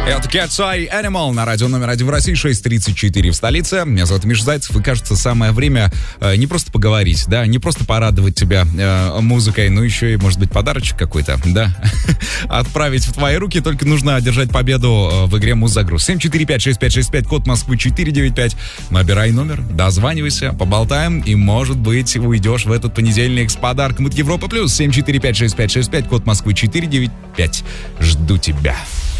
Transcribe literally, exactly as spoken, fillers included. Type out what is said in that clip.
Это Cat's Eye Animal на радио номер один в России, шесть тридцать четыре в столице. Меня зовут Миша Зайцев, и кажется, самое время э, не просто поговорить, да, не просто порадовать тебя э, музыкой, но еще и, может быть, подарочек какой-то, да, отправить в твои руки. Только нужно одержать победу э, в игре Муззагруз. семь четыре пять шесть пять шесть пять, код Москвы четыре девять пять. Набирай номер, дозванивайся, поболтаем, и, может быть, уйдешь в этот понедельник с подарком от Европа Плюс. семь четыре пять шесть пять шесть пять, код Москвы четыре девять пять. Жду тебя.